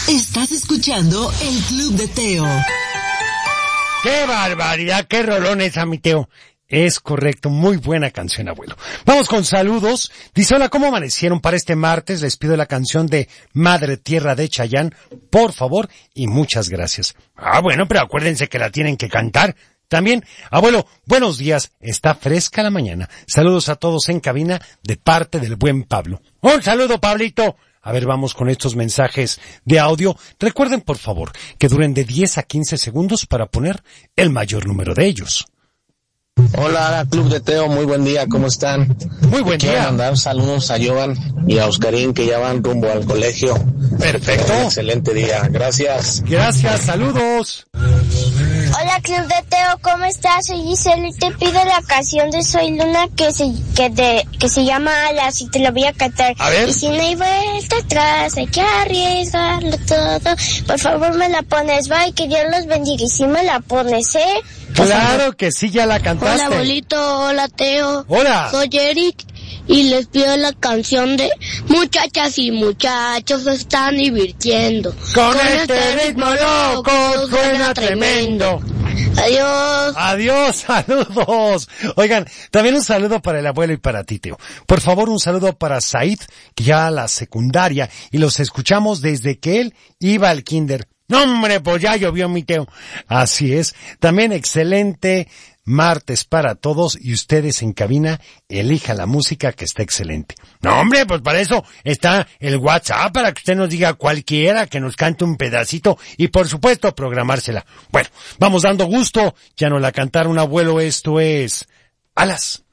Estás escuchando el Club de Teo. ¡Qué barbaridad! ¡Qué rolón es, mi Teo! Es correcto, muy buena canción, abuelo. Vamos con saludos. Dice, hola, ¿cómo amanecieron para este martes? Les pido la canción de Madre Tierra de Chayanne, por favor, y muchas gracias. Ah, bueno, pero acuérdense que la tienen que cantar. También, abuelo, buenos días, está fresca la mañana. Saludos a todos en cabina de parte del buen Pablo. ¡Un saludo, Pablito! A ver, vamos con estos mensajes de audio. Recuerden, por favor, que duren de 10 a 15 segundos para poner el mayor número de ellos. Hola, Club de Teo, muy buen día, ¿cómo están? Muy buen día. Quiero mandar saludos a Jovan y a Oscarín que ya van rumbo al colegio. Perfecto. Excelente día, gracias. Gracias, saludos. Hola, Club de Teo, ¿cómo estás? Soy Giselle y te pido la canción de Soy Luna que se llama Alas y te la voy a cantar. A ver. Y si no hay vuelta atrás, hay que arriesgarlo todo. Por favor, me la pones, bye, que Dios los bendiga. Y si me la pones, Claro que sí, ya la cantaste. Hola, abuelito, hola, Teo. Hola. Soy Eric y les pido la canción de Muchachas y muchachos se están divirtiendo. Con este ritmo loco suena tremendo. Adiós. Adiós, saludos. Oigan, también un saludo para el abuelo y para ti, Teo. Por favor, un saludo para Said, que ya a la secundaria, y los escuchamos desde que él iba al kinder. No, hombre, pues ya llovió, mi Teo. Así es. También excelente martes para todos y ustedes en cabina, elija la música que está excelente. No, hombre, pues para eso está el WhatsApp, para que usted nos diga cualquiera, que nos cante un pedacito y por supuesto programársela. Bueno, vamos dando gusto, ya nos la cantaron, abuelo, esto es Alas.